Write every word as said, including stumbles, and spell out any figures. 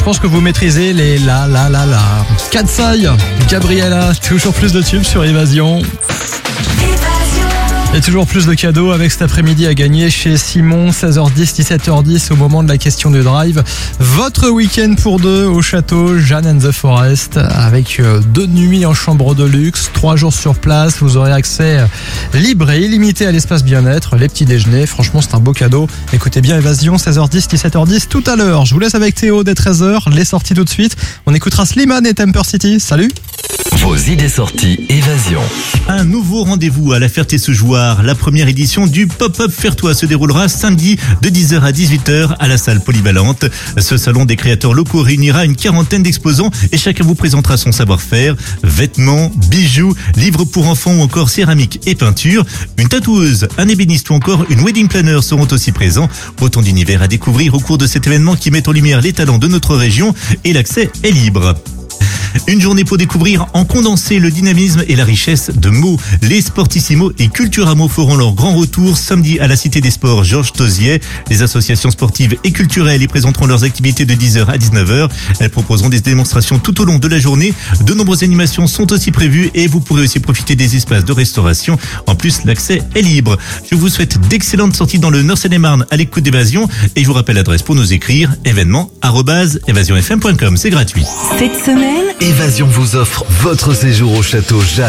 pense que vous maîtrisez les la la la la. Katsai, Gabriella, toujours plus de tubes sur Évasion. Et toujours plus de cadeaux avec cet après-midi à gagner chez Simon, seize heures dix, dix-sept heures dix au moment de la question de drive. Votre week-end pour deux au château Jeanne and the Forest avec deux nuits en chambre de luxe, trois jours sur place. Vous aurez accès libre et illimité à l'espace bien-être, les petits déjeuners. Franchement, c'est un beau cadeau. Écoutez bien Évasion, seize heures dix, dix-sept heures dix tout à l'heure. Je vous laisse avec Théo dès treize heures. Les sorties tout de suite. On écoutera Slimane et Temper City. Salut! Vos idées sorties Évasion. Un nouveau rendez-vous à la Ferté-Sejouard. La première édition du Pop-Up Fertois se déroulera samedi de dix heures à dix-huit heures à la salle polyvalente. Ce salon des créateurs locaux réunira une quarantaine d'exposants et chacun vous présentera son savoir-faire. Vêtements, bijoux, livres pour enfants ou encore céramique et peinture. Une tatoueuse, un ébéniste ou encore une wedding planner seront aussi présents. Autant d'univers à découvrir au cours de cet événement qui met en lumière les talents de notre région et l'accès est libre. Une journée pour découvrir en condensé le dynamisme et la richesse de Meaux. Les Sportissimo et Culturamo feront leur grand retour samedi à la Cité des Sports Georges Tauziet. Les associations sportives et culturelles y présenteront leurs activités de dix heures à dix-neuf heures. Elles proposeront des démonstrations tout au long de la journée. De nombreuses animations sont aussi prévues et vous pourrez aussi profiter des espaces de restauration. En plus, l'accès est libre. Je vous souhaite d'excellentes sorties dans le Nord-Seine-et-Marne à l'écoute d'Évasion et je vous rappelle l'adresse pour nous écrire événement arobase évasion f m point com. C'est gratuit. Cette semaine, Évasion vous offre votre séjour au château Jeanne.